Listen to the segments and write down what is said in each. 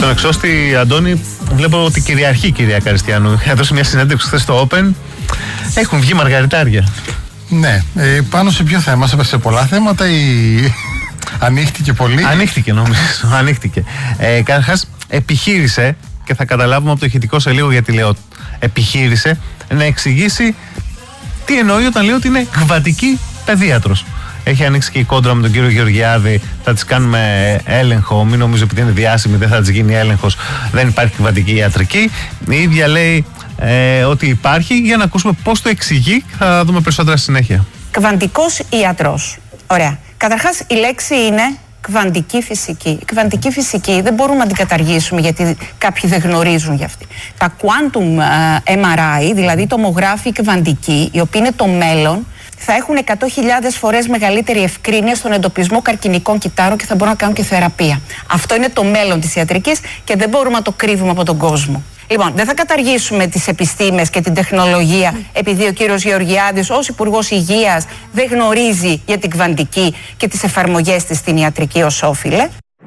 Στον εξώστη, Αντώνη, βλέπω ότι κυριαρχεί η κυρία Καριστιανού. Έδωσε μια συνέντευξη χθες στο Open. Έχουν βγει μαργαριτάρια. Ναι, πάνω σε ποιο θέμα, σε πολλά θέματα ή ανοίχτηκε πολύ? Ανοίχτηκε, νομίζω. Ανοίχτηκε. Καταρχάς, επιχείρησε, και θα καταλάβουμε από το ηχητικό σε λίγο γιατί λέω επιχείρησε, να εξηγήσει τι εννοεί όταν λέει ότι είναι κβαντική παιδίατρος. Έχει ανοίξει και η κόντρα με τον κύριο Γεωργιάδη. Θα της κάνουμε έλεγχο. Μην νομίζω επειδή είναι διάσημη δεν θα της γίνει έλεγχος. Δεν υπάρχει κβαντική ιατρική. Η ίδια λέει ότι υπάρχει. Για να ακούσουμε πώς το εξηγεί, θα δούμε περισσότερα στη συνέχεια. Κβαντικός ιατρός. Ωραία. Καταρχάς η λέξη είναι κβαντική φυσική. Η κβαντική φυσική δεν μπορούμε να την καταργήσουμε γιατί κάποιοι δεν γνωρίζουν για αυτή. Τα quantum MRI, δηλαδή τομογράφοι κβαντικοί, οι οποίοι είναι το μέλλον, θα έχουν 100.000 φορές μεγαλύτερη ευκρίνεια στον εντοπισμό καρκινικών κυττάρων και θα μπορούν να κάνουν και θεραπεία. Αυτό είναι το μέλλον της ιατρικής και δεν μπορούμε να το κρύβουμε από τον κόσμο. Λοιπόν, δεν θα καταργήσουμε τις επιστήμες και την τεχνολογία επειδή ο κύριος Γεωργιάδης ως Υπουργός Υγείας δεν γνωρίζει για την κβαντική και τις εφαρμογές της στην ιατρική ως όφιλε.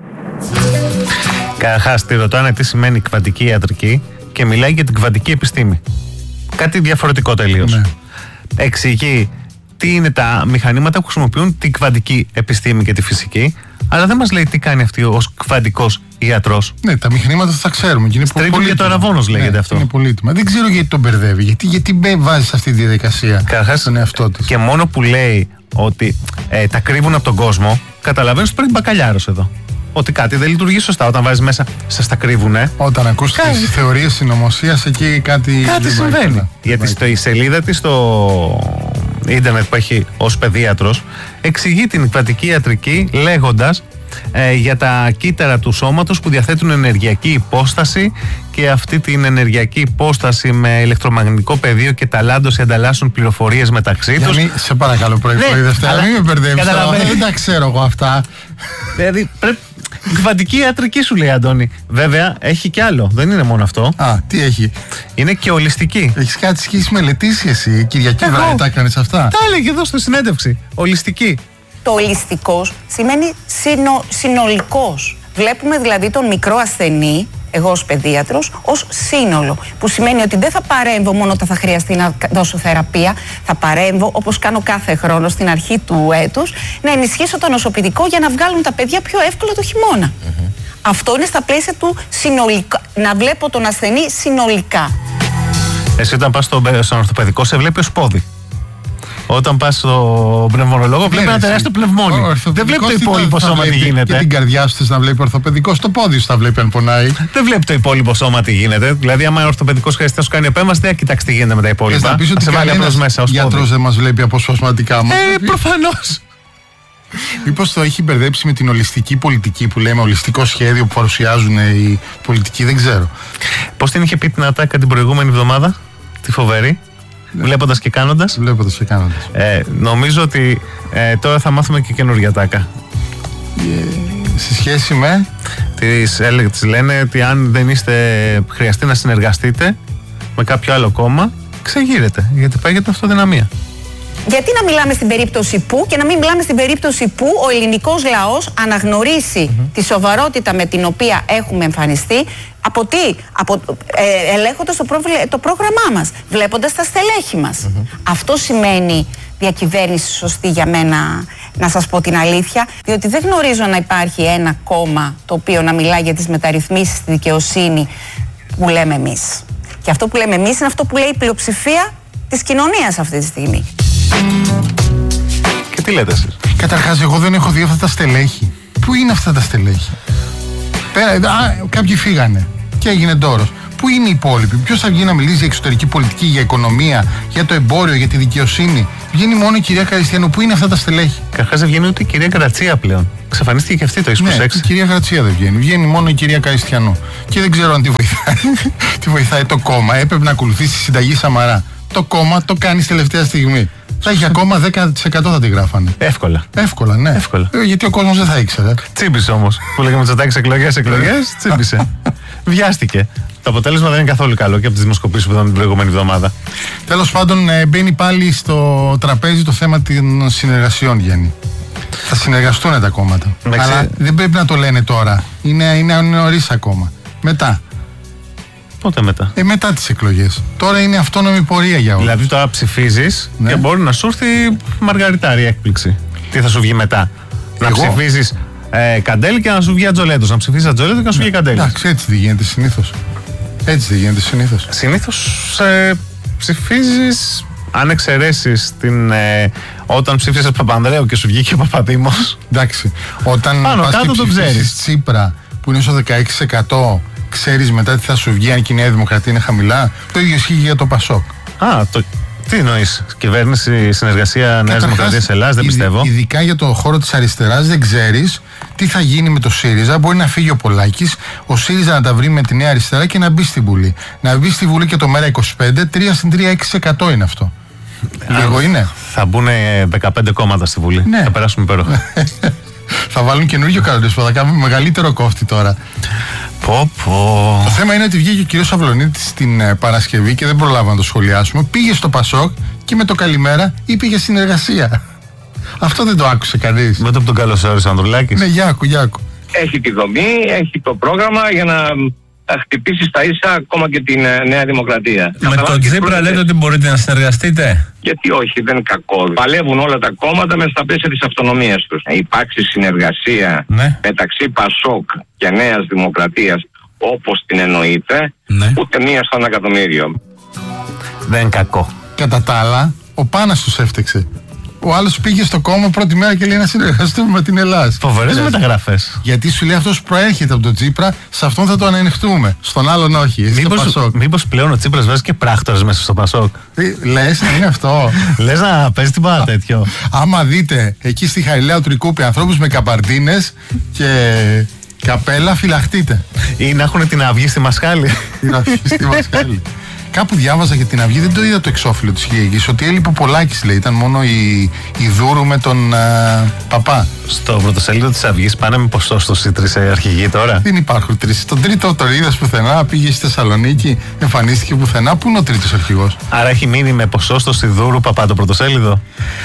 Καταρχάς, τη ρωτάνε τι σημαίνει κβαντική ιατρική και μιλάει για την κβαντική επιστήμη. Κάτι διαφορετικό τελείως. Ναι. Εξηγεί τι είναι τα μηχανήματα που χρησιμοποιούν την κβαντική επιστήμη και τη φυσική, αλλά δεν μας λέει τι κάνει αυτή ως κβαντικός ιατρός. Ναι, τα μηχανήματα θα τα ξέρουμε. Στρίβουν για το αραβόνος, λέγεται αυτό. Είναι πολύτιμα. Δεν ξέρω γιατί τον μπερδεύει. Γιατί βάζει σε αυτή τη διαδικασία τον εαυτό της. Και μόνο που λέει ότι τα κρύβουν από τον κόσμο, καταλαβαίνεις ότι πρέπει μπακαλιάρος εδώ. Ότι κάτι δεν λειτουργεί σωστά. Όταν βάζεις μέσα, σας τα κρύβουνε. Όταν ακούς τις θεωρίες συνωμοσίας, εκεί κάτι συμβαίνει. Γιατί στη σελίδα της στο ίντερνετ που έχει ως παιδίατρος, εξηγεί την κβαντική ιατρική λέγοντας για τα κύτταρα του σώματος που διαθέτουν ενεργειακή υπόσταση και αυτή την ενεργειακή υπόσταση με ηλεκτρομαγνητικό πεδίο και ταλάντωση ανταλλάσσουν πληροφορίες μεταξύ τους. Σε παρακαλώ, Δευτέρα, μην με μπερδεύεις. Δεν τα ξέρω εγώ αυτά. Δηλαδή πρέπει. Κβαντική ιατρική σου λέει, Αντώνη. Βέβαια έχει κι άλλο. Δεν είναι μόνο αυτό. Α, τι έχει? Είναι και ολιστική. Έχεις κάτι σχέση με Λετήσια εσύ? Κυριακή βράδυ τα έκανες αυτά? Τα έλεγε εδώ στη συνέντευξη. Ολιστική. Το ολιστικός σημαίνει συνολικός. Βλέπουμε δηλαδή τον μικρό ασθενή, εγώ ως παιδίατρος, ως σύνολο. Που σημαίνει ότι δεν θα παρέμβω μόνο όταν θα χρειαστεί να δώσω θεραπεία. Θα παρέμβω, όπως κάνω κάθε χρόνο στην αρχή του έτους, να ενισχύσω το νοσοποιητικό για να βγάλουν τα παιδιά πιο εύκολα το χειμώνα. Αυτό είναι στα πλαίσια του συνολικά. Να βλέπω τον ασθενή συνολικά. Εσύ όταν πας στον ορθοπαιδικό σε βλέπει ως πόδι. Όταν πας στο πνευμονολόγο, βλέπει ένα τεράστιο πνευμόνι. Δεν βλέπει το υπόλοιπο σώμα τι γίνεται. Και την καρδιά σου θες να βλέπει ορθοπαιδικό, στο πόδι σου θα βλέπει αν πονάει. Δεν βλέπει το υπόλοιπο σώμα τι γίνεται. Δηλαδή, άμα ο ορθοπαιδικός χρειαστεί να σου κάνει επέμβαση, δεν κοιτάξει τι γίνεται με τα υπόλοιπα. Θα πεις ότι κανένας γιατρός δεν μας βλέπει αποσπασματικά μας. Προφανώς. Μήπως το έχει μπερδέψει με την ολιστική πολιτική που λέμε, ολιστικό σχέδιο που παρουσιάζουν οι πολιτικοί, δεν ξέρω. Πώς την είχε πει την ατάκα την προηγούμενη εβδομάδα, τη φοβερή? Βλέποντας και κάνοντας. Βλέποντας και κάνοντας. Νομίζω ότι τώρα θα μάθουμε και καινούργια τάκα. Σε σχέση με. Τις λένε ότι αν δεν χρειαστεί να συνεργαστείτε με κάποιο άλλο κόμμα, ξεγείρετε. Γιατί πάει για την αυτοδυναμία. Γιατί να μιλάμε στην περίπτωση που και να μην μιλάμε στην περίπτωση που ο ελληνικός λαός αναγνωρίσει τη σοβαρότητα με την οποία έχουμε εμφανιστεί από τι? Ελέγχοντας το πρόγραμμά μας, βλέποντας τα στελέχη μας. Αυτό σημαίνει διακυβέρνηση σωστή για μένα, να σας πω την αλήθεια, διότι δεν γνωρίζω να υπάρχει ένα κόμμα το οποίο να μιλάει για τις μεταρρυθμίσεις στη δικαιοσύνη που λέμε εμείς. Και αυτό που λέμε εμείς είναι αυτό που λέει η πλειοψηφία της κοινωνίας αυτή τη στιγμή. Και τι λέτε εσείς? Καταρχάς, εγώ δεν έχω δει αυτά τα στελέχη. Πού είναι αυτά τα στελέχη? Κάποιοι φύγανε και έγινε ντόρος. Πού είναι οι υπόλοιποι? Ποιος θα βγει να μιλήσει για εξωτερική πολιτική, για οικονομία, για το εμπόριο, για τη δικαιοσύνη? Βγαίνει μόνο η κυρία Καριστιανού. Πού είναι αυτά τα στελέχη? Καταρχάς δεν βγαίνει ούτε η κυρία Γρατσία πλέον. Ξαφανίστηκε και αυτή, το έχεις προσέξει? Η κυρία Γρατσία δεν βγαίνει. Βγαίνει μόνο η κυρία Καριστιανού. Και δεν ξέρω αν τη βοηθάει. Τη βοηθάει το κόμμα. Έπρεπε να ακολουθήσει τη συνταγή Σαμαρά. Το κόμμα το κάνει τελευταία στιγμή. Θα έχει ακόμα 10% θα τη γράφανε. Εύκολα, ναι. Γιατί ο κόσμος δεν θα ήξερε. Τσίμπησε όμως. Που λέγαμε Μητσοτάκης εκλογές, τσίμπησε. Βιάστηκε. Το αποτέλεσμα δεν είναι καθόλου καλό και από τις δημοσκοπήσεις που ήταν την προηγούμενη εβδομάδα. Τέλος πάντων, μπαίνει πάλι στο τραπέζι το θέμα των συνεργασιών, Γιάννη. Θα συνεργαστούν τα κόμματα. Αλλά δεν πρέπει να το λένε τώρα. Είναι νωρίς ακόμα. Μετά. Πότε μετά? Μετά τις εκλογές. Τώρα είναι αυτόνομη πορεία για όλους. Δηλαδή τώρα ψηφίζεις και μπορεί να σου έρθει μαργαριτάρη έκπληξη. Τι θα σου βγει μετά? Να ψηφίζεις Καντέλη και να σου βγει Ατζολέτος. Να ψηφίσεις Ατζολέτο και να σου βγει Καντέλη. Εντάξει, έτσι δεν γίνεται συνήθως. Συνήθως ψηφίζεις, αν εξαιρέσεις όταν ψήφισες Παπανδρέου και σου βγήκε ο Παπαδήμος. Εντάξει, όταν πάνω πας κάτω και το ξέρεις. Τσίπρα που είναι στο 16%, ξέρεις μετά τι θα σου βγει αν και η Νέα Δημοκρατία είναι χαμηλά. Το ίδιο ισχύει για το Πασόκ. Τι εννοείς? Κυβέρνηση, συνεργασία Νέας Δημοκρατίας Ελλάδας, δεν πιστεύω. Ειδικά για το χώρο της αριστεράς δεν ξέρεις τι θα γίνει με το ΣΥΡΙΖΑ. Μπορεί να φύγει ο Πολάκης, ο ΣΥΡΙΖΑ να τα βρει με τη Νέα Αριστερά και να μπει στη Βουλή. Να μπει στη Βουλή και το ΜέΡΑ25, 3-3-6% είναι αυτό. Λίγο είναι. Θα μπουν 15 κόμματα στη Βουλή. Ναι. Θα περάσουμε υπέροχα. Θα βάλουν καινούργιο κανονισμό, θα κάνουμε μεγαλύτερο κόφτη τώρα. Το θέμα είναι ότι βγήκε ο κύριος Αυλωνίτης την Παρασκευή και δεν προλάβαμε να το σχολιάσουμε. Πήγε στο Πασόκ και με το καλημέρα είπε για συνεργασία. Αυτό δεν το άκουσε κανείς. Μετά από τον καλωσόρισε ο Ανδρουλάκης. Ναι, για άκου. Έχει τη δομή, έχει το πρόγραμμα για να χτυπήσει στα ίσα ακόμα και την Νέα Δημοκρατία. Με τον Τσίπρα λέτε ότι μπορείτε να συνεργαστείτε? Γιατί όχι, δεν είναι κακό. Παλεύουν όλα τα κόμματα μέσα στα πλαίσια της αυτονομίας τους. Υπάρξει συνεργασία μεταξύ Πασόκ και Νέας Δημοκρατίας όπως την εννοείται, ούτε μία στο 1 εκατομμύριο. Δεν είναι κακό. Κατά τα άλλα, ο Πάνας τους έφτεξε. Ο άλλος πήγε στο κόμμα πρώτη μέρα και λέει να συνεργαστούμε με την Ελλάδα. Φοβερές μεταγραφές. Γιατί σου λέει αυτός προέρχεται από τον Τσίπρα, σε αυτόν θα το ανοιχτούμε. Στον άλλον όχι. Μήπως πλέον ο Τσίπρας βάζει και πράκτορες μέσα στο Πασόκ? Λες να είναι αυτό? Λες να παίζει τίποτα τέτοιο? Άμα δείτε εκεί στη Χαριλαία Τρικούπη ανθρώπους με καπαρντίνες και καπέλα, φυλαχτείτε. Ή να έχουν την αυγή στη Μασχάλη. Την αυγή στη Μασχάλη. Κάπου διάβαζα για την αυγή, δεν το είδα το εξώφυλλο της Κυριακής, ότι έλειπε ο Πολάκης, λέει. Ήταν μόνο η Δούρου με τον Παπά. Στο πρωτοσέλιδο της Αυγής πάνε με ποσόστοση 3 αρχηγοί τώρα. Δεν υπάρχουν 3. Τον τρίτο τον είδες πουθενά, πήγε στη Θεσσαλονίκη, εμφανίστηκε πουθενά. Πού είναι ο τρίτος αρχηγός? Άρα έχει μείνει με ποσόστοση Δούρου Παπά το πρωτοσέλιδο.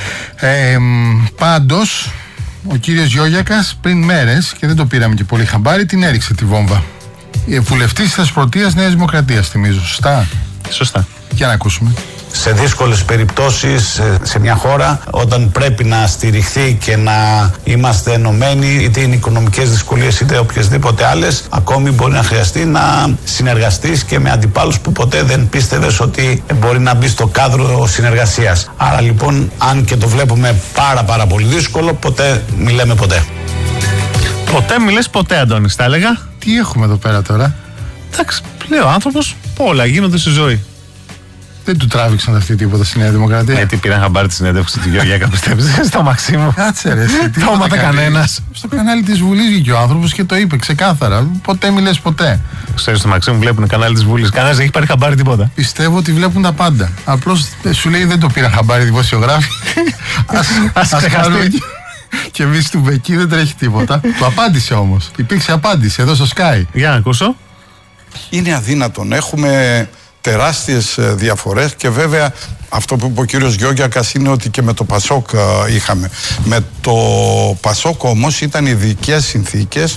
Πάντως, ο κύριος Γιώγιακας πριν μέρες, και δεν το πήραμε και πολύ χαμπάρι, την έριξε τη βόμβα. Βουλευτής της Πρωτείας Νέας Δημοκρατίας, θυμίζω. Σωστά. Για να ακούσουμε. Σε δύσκολες περιπτώσεις σε μια χώρα, όταν πρέπει να στηριχθεί και να είμαστε ενωμένοι, είτε είναι οικονομικές δυσκολίες είτε οποιασδήποτε άλλες, ακόμη μπορεί να χρειαστεί να συνεργαστείς και με αντιπάλους που ποτέ δεν πίστευες ότι μπορεί να μπει στο κάδρο συνεργασίας. Άρα λοιπόν, αν και το βλέπουμε πάρα πολύ δύσκολο, ποτέ μιλάμε ποτέ. Ποτέ μιλες ποτέ, Αντώνη, θα έλεγα. Τι έχουμε εδώ πέρα τώρα? Εντάξει, λέει ο άνθρωπος, όλα γίνονται στη ζωή. Δεν του τράβηξαν αυτή τίποτα στη Νέα Δημοκρατία. Γιατί πήραν χαμπάρι τη συνέντευξη του Γεωργιάκα, πιστεύεις, στο Μαξίμου? Κάτσε ρε. Το έμαθε κανένας. Στο κανάλι της Βουλής βγήκε ο άνθρωπος και το είπε ξεκάθαρα. Ποτέ μιλες ποτέ. Ξέρεις, στο Μαξίμου βλέπουν κανάλι της Βουλής. Κανένας δεν έχει πάρει χαμπάρι τίποτα. Πιστεύω ότι βλέπουν τα πάντα. Απλώς σου λέει δεν το πήραν χαμπάρι δημοσιογράφοι. Ας ξεχαστεί. Και εμείς του Μπεκί δεν τρέχει τίποτα. Το απάντησε όμως. Υπήρξε απάντηση εδώ στο Sky. Για να ακούσω. Είναι αδύνατον. Έχουμε τεράστιες διαφορές και βέβαια αυτό που είπε ο κύριος Γιώργιακας είναι ότι και με το Πασόκ είχαμε. Με το Πασόκ όμως ήταν ειδικές συνθήκες.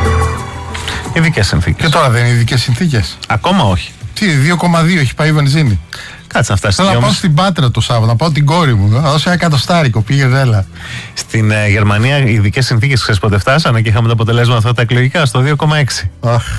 Ειδικές συνθήκες. Και τώρα δεν είναι ειδικές συνθήκες? Ακόμα όχι. Τι, 2,2 έχει πάει η βενζίνη. Κάτσε να φτάσει. Θέλω να πάω στην Πάτρα το Σάββατο, να πάω την κόρη μου. Να δώσω 100 πήγαινε έλα. Στην Γερμανία οι ειδικές συνθήκες ξέρεις πότε φτάσανε και είχαμε το αποτελέσμα αυτά τα εκλογικά στο 2,6.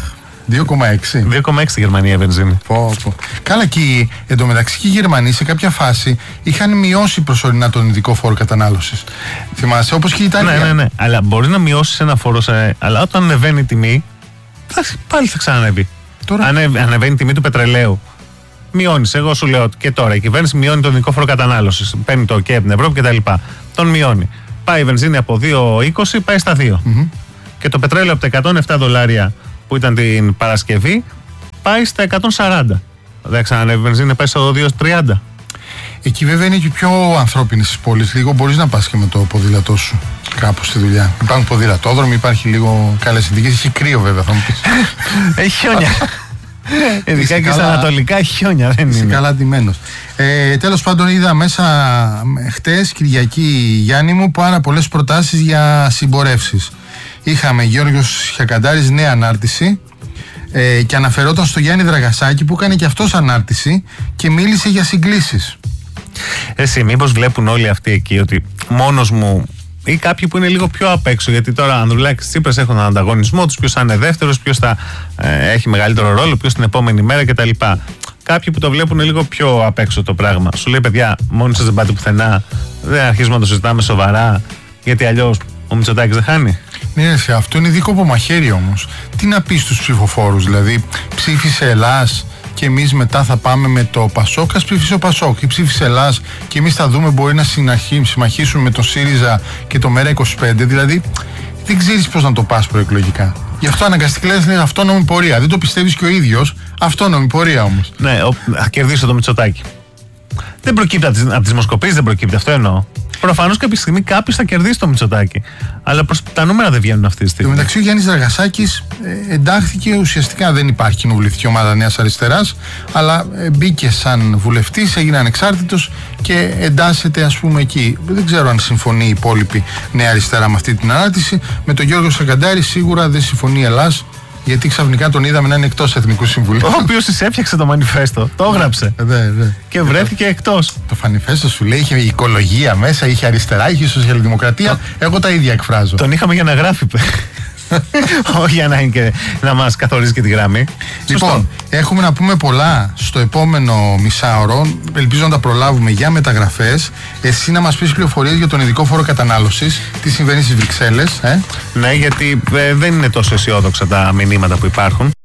2,6. 2,6 στη Γερμανία η βενζίνη. Καλά, και εντωμεταξύ και οι Γερμανοί σε κάποια φάση είχαν μειώσει προσωρινά τον ειδικό φόρο κατανάλωσης. Θυμάσαι, όπως και η Ιταλία. Ναι. Αλλά μπορεί να μειώσει ένα φόρο, αλλά όταν ανεβαίνει η τιμή, πάλι θα ξανανεύει. Τώρα... Ανεβαίνει η τιμή του πετρελαίου. Μειώνει. Εγώ σου λέω και τώρα η κυβέρνηση μειώνει τον ειδικό φόρο κατανάλωσης. Παίρνει το και από την Ευρώπη κτλ. Τον μειώνει. Πάει η βενζίνη από 2,20 πάει στα 2. Και το πετρέλαιο από τα $107 που ήταν την Παρασκευή πάει στα 140. Δεν ξανανεύει η βενζίνη, πάει στο 2,30. Εκεί βέβαια είναι και πιο ανθρώπινη στις πόλεις. Λίγο μπορείς να πας και με το ποδήλατό σου κάπου στη δουλειά. Υπάρχουν ποδηλατόδρομοι, υπάρχει λίγο καλές συνθήκες. Έχει κρύο βέβαια, θα μου πεις. Έχει χιόνια. Ειδικά και στα ανατολικά έχει χιόνια, δεν είναι. Καλά ντυμένος. Τέλος πάντων, είδα μέσα χτες, Κυριακή Γιάννη μου, πάρα πολλές προτάσεις για συμπορεύσεις. Είχαμε Γιώργος Χιακαντάρης, νέα ανάρτηση. και αναφερόταν στο Γιάννη Δραγασάκη που έκανε και αυτός ανάρτηση και μίλησε για συγκλήσεις. Εσύ, μήπως βλέπουν όλοι αυτοί εκεί ότι μόνος μου ή κάποιοι που είναι λίγο πιο απ' έξω, γιατί τώρα Ανδρουλάκης, Τσίπρας έχουν έναν ανταγωνισμό τους, ποιος θα είναι δεύτερος, ποιος θα έχει μεγαλύτερο ρόλο, ποιος την επόμενη μέρα κτλ. Κάποιοι που το βλέπουν λίγο πιο απ' έξω το πράγμα. Σου λέει, παιδιά, μόνοι σας δεν πάτε πουθενά, δεν αρχίζουμε να το συζητάμε σοβαρά, γιατί αλλιώς ο Μητσοτάκης δεν χάνει. Ναι, αυτό είναι δίκοπο μαχαίρι όμως. Τι να πει στους ψηφοφόρους, δηλαδή ψήφισε Ελλάς και εμείς μετά θα πάμε με το Πασόκ, ας ψήφισε ο Πασόκ, ή ψήφισε Ελλάς και εμείς θα δούμε μπορεί να συμμαχίσουν με τον ΣΥΡΙΖΑ και το ΜΕΡΑ 25, δηλαδή δεν ξέρεις πώς να το πας προεκλογικά. Γι' αυτό αναγκαστικά λες αυτόνομη πορεία. Δεν το πιστεύεις και ο ίδιος, αυτόνομη πορεία όμως. Ναι, θα κερδίσω το Μητσοτάκη. Δεν προκύπτει από τις δημοσκοπήσεις, δεν προκύπτει, αυτό εννοώ. Προφανώς κάποια στιγμή κάποιος θα κερδίσει το Μητσοτάκη. Αλλά τα νούμερα δεν βγαίνουν αυτή τη στιγμή. Το μεταξύ, ο Γιάννης Δραγασάκης εντάχθηκε, ουσιαστικά δεν υπάρχει κοινοβουλευτική ομάδα Νέας Αριστεράς, αλλά μπήκε σαν βουλευτής, έγινε ανεξάρτητος και εντάσσεται, ας πούμε, εκεί. Δεν ξέρω αν συμφωνεί η υπόλοιπη Νέα Αριστερά με αυτή την ανάρτηση. Με τον Γιώργο Σακαντάρη σίγουρα δεν συμφωνεί η Ελλάς. Γιατί ξαφνικά τον είδαμε να είναι εκτός Εθνικού Συμβουλίου. Ο οποίος εισέφτιαξε το μανιφέστο, το έγραψε. Και βρέθηκε εκτός. Το μανιφέστο σου λέει είχε οικολογία μέσα, είχε αριστερά, είχε σοσιαλδημοκρατία. Εγώ τα ίδια εκφράζω. Τον είχαμε για να γράφει. Όχι για να είναι και να μας καθορίζει και τη γραμμή. Λοιπόν, έχουμε να πούμε πολλά στο επόμενο μισάωρο. Ελπίζω να τα προλάβουμε για μεταγραφές. Εσύ να μας πεις πληροφορίες για τον ειδικό φόρο κατανάλωσης. Τι συμβαίνει στις Βρυξέλλες. Ναι, γιατί δεν είναι τόσο αισιόδοξα τα μηνύματα που υπάρχουν.